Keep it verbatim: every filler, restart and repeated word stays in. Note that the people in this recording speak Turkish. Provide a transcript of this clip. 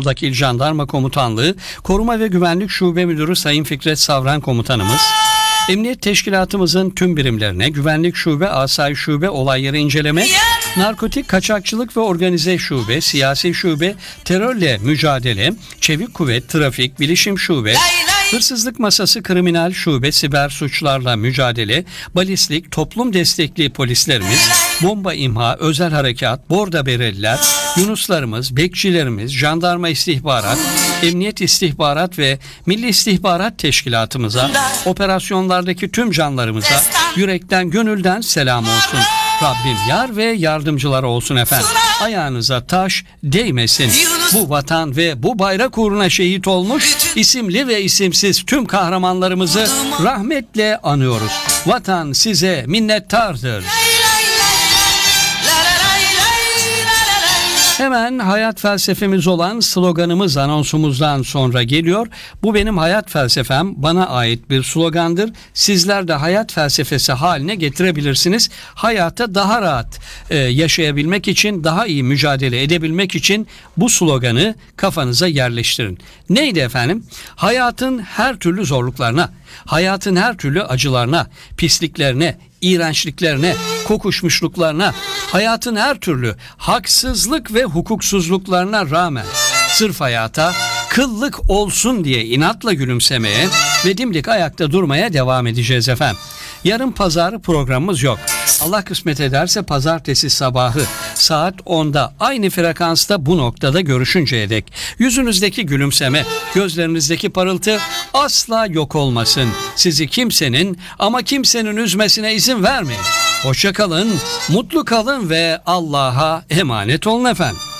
Zonguldak İl Jandarma Komutanlığı Koruma ve Güvenlik Şube Müdürü Sayın Fikret Savran Komutanımız, Emniyet Teşkilatımızın tüm birimlerine Güvenlik Şube, Asayiş Şube, Olay Yeri İnceleme, Narkotik, Kaçakçılık ve Organize Şube, Siyasi Şube, Terörle Mücadele, Çevik Kuvvet, Trafik, Bilişim Şube, Hırsızlık Masası, Kriminal Şube, Siber Suçlarla Mücadele, Balistik, Toplum Destekli Polislerimiz, Bomba İmha, Özel Harekat, Borda Bereliler, Yunuslarımız, Bekçilerimiz, Jandarma İstihbarat, Emniyet İstihbarat ve Milli İstihbarat Teşkilatımıza, operasyonlardaki tüm canlarımıza yürekten gönülden selam olsun. Rabbim yar ve yardımcıları olsun efendim. Ayağınıza taş değmesin. Bu vatan ve bu bayrak uğruna şehit olmuş isimli ve isimsiz tüm kahramanlarımızı rahmetle anıyoruz. Vatan size minnettardır. Hemen hayat felsefemiz olan sloganımız anonsumuzdan sonra geliyor. Bu benim hayat felsefem, bana ait bir slogandır. Sizler de hayat felsefesi haline getirebilirsiniz. Hayata daha rahat e, yaşayabilmek için, daha iyi mücadele edebilmek için bu sloganı kafanıza yerleştirin. Neydi efendim? Hayatın her türlü zorluklarına, hayatın her türlü acılarına, pisliklerine, iğrençliklerine, kokuşmuşluklarına, hayatın her türlü haksızlık ve hukuksuzluklarına rağmen sırf hayata kıllık olsun diye inatla gülümsemeye ve dimdik ayakta durmaya devam edeceğiz efendim. Yarın pazar programımız yok. Allah kısmet ederse pazartesi sabahı saat onda aynı frekansta bu noktada görüşünceye dek yüzünüzdeki gülümseme, gözlerinizdeki parıltı asla yok olmasın. Sizi kimsenin ama kimsenin üzmesine izin vermeyin. Hoşça kalın, mutlu kalın ve Allah'a emanet olun efendim.